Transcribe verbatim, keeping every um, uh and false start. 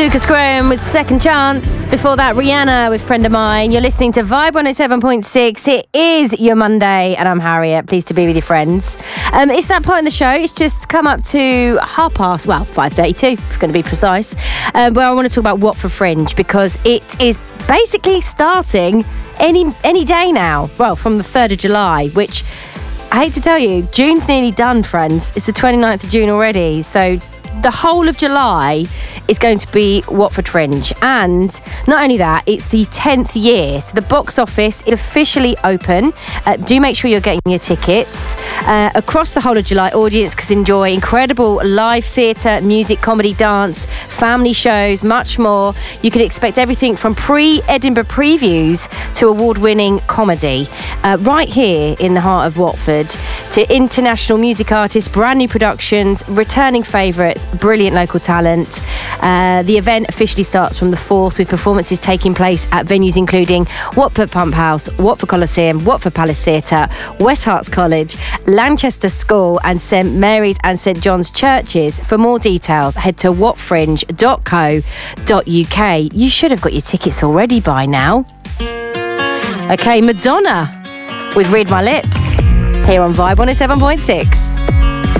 Lucas Graham with Second Chance. Before that, Rihanna with Friend of Mine. You're listening to Vibe one oh seven point six. It is your Monday, and I'm Harriet. Pleased to be with your friends. Um, it's that point in the show. It's just come up to half past, well, five thirty-two, if you're going to be precise, um, where I want to talk about Watford Fringe, because it is basically starting any any day now. Well, from the third of July, which, I hate to tell you, June's nearly done, friends. It's the twenty-ninth of June already, so the whole of July is going to be Watford Fringe. And not only that, it's the tenth year. So the box office is officially open. Uh, do make sure you're getting your tickets. Uh, across the whole of July, audience can enjoy incredible live theatre, music, comedy, dance, family shows, much more. You can expect everything from pre-Edinburgh previews to award-winning comedy. Uh, right here in the heart of Watford, to international music artists, brand new productions, returning favourites, brilliant local talent. Uh, the event officially starts from the fourth, with performances taking place at venues including Watford Pump House, Watford Coliseum, Watford Palace Theatre, West Herts College, Lanchester School and St Mary's and St John's Churches. For more details, head to watfringe dot co dot uk. You should have got your tickets already by now. Okay, Madonna with Read My Lips here on Vibe one oh seven point six.